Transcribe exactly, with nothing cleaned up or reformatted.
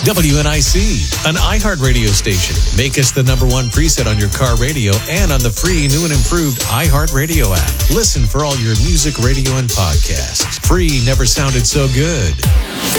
W N I C, an iHeartRadio station. Make us the number one preset on your car radio and on the free new and improved iHeartRadio app. Listen for all your music, radio, and podcasts. Free never sounded so good.